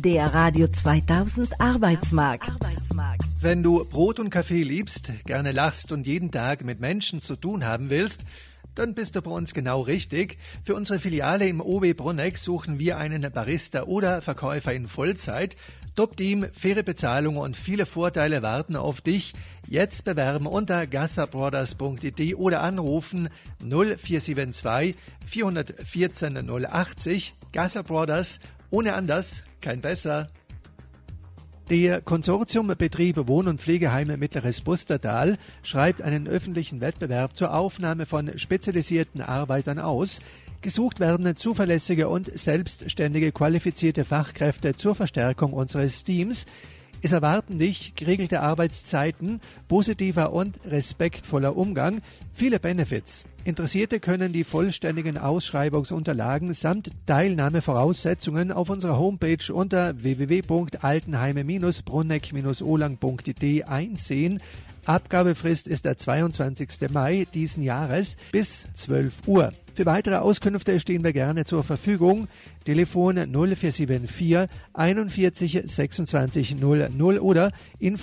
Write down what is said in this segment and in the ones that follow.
Der Radio 2000 Arbeitsmarkt. Wenn du Brot und Kaffee liebst, gerne lachst und jeden Tag mit Menschen zu tun haben willst, dann bist du bei uns genau richtig. Für unsere Filiale im OB Brunegg suchen wir einen Barista oder Verkäufer in Vollzeit. Top-Team, faire Bezahlung und viele Vorteile warten auf dich. Jetzt bewerben unter gassabrothers.it oder anrufen 0472 414 080. Gasser Brothers, ohne anders, kein besser. Der Konsortiumbetrieb Wohn- und Pflegeheime Mittleres Bustertal schreibt einen öffentlichen Wettbewerb zur Aufnahme von spezialisierten Arbeitern aus. Gesucht werden zuverlässige und selbstständige qualifizierte Fachkräfte zur Verstärkung unseres Teams. Es erwarten dich geregelte Arbeitszeiten, positiver und respektvoller Umgang, viele Benefits. Interessierte können die vollständigen Ausschreibungsunterlagen samt Teilnahmevoraussetzungen auf unserer Homepage unter www.altenheime-brunegg-olang.de einsehen. Abgabefrist ist der 22. Mai diesen Jahres bis 12 Uhr. Für weitere Auskünfte stehen wir gerne zur Verfügung. Telefon 0474 41 26 00 oder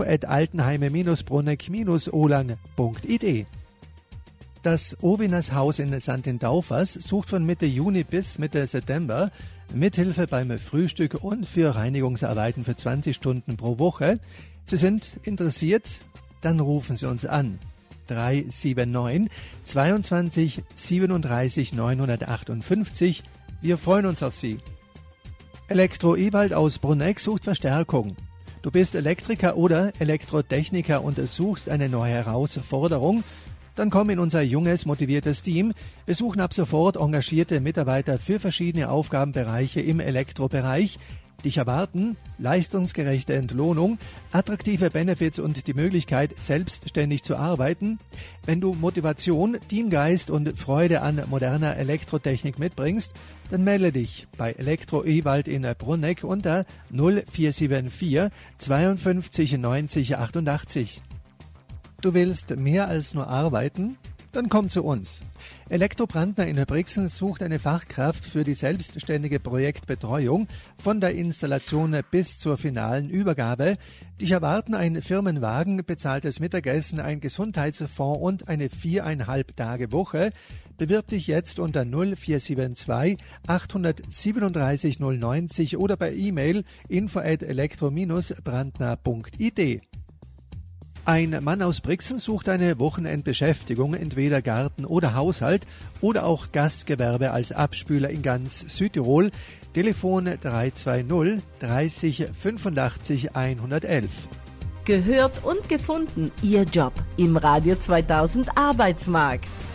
info@altenheime-brunegg-olang.de. Das Oviners Haus in St. Daufers sucht von Mitte Juni bis Mitte September Mithilfe beim Frühstück und für Reinigungsarbeiten für 20 Stunden pro Woche. Sie sind interessiert? Dann rufen Sie uns an. 379 22 37 958. Wir freuen uns auf Sie. Elektro Ewald aus Brunegg sucht Verstärkung. Du bist Elektriker oder Elektrotechniker und suchst eine neue Herausforderung? Dann komm in unser junges, motiviertes Team. Wir suchen ab sofort engagierte Mitarbeiter für verschiedene Aufgabenbereiche im Elektrobereich. Dich erwarten leistungsgerechte Entlohnung, attraktive Benefits und die Möglichkeit, selbstständig zu arbeiten. Wenn du Motivation, Teamgeist und Freude an moderner Elektrotechnik mitbringst, dann melde dich bei Elektro Ewald in Brunegg unter 0474 52 90 88. Du willst mehr als nur arbeiten? Dann komm zu uns. Elektrobrandner in Brixen sucht eine Fachkraft für die selbstständige Projektbetreuung von der Installation bis zur finalen Übergabe. Dich erwarten ein Firmenwagen, bezahltes Mittagessen, ein Gesundheitsfonds und eine 4,5 Tage Woche. Bewirb dich jetzt unter 0472 837 090 oder per E-Mail info@elektro-brandner.it. Ein Mann aus Brixen sucht eine Wochenendbeschäftigung, entweder Garten oder Haushalt oder auch Gastgewerbe als Abspüler in ganz Südtirol. Telefon 320 30 85 111. Gehört und gefunden, Ihr Job im Radio 2000 Arbeitsmarkt.